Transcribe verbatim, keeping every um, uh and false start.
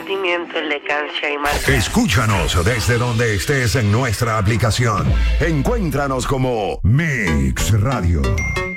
sentimiento, elegancia y maldad. Escúchanos desde donde estés en nuestra aplicación. Encuéntranos como Mix Radio.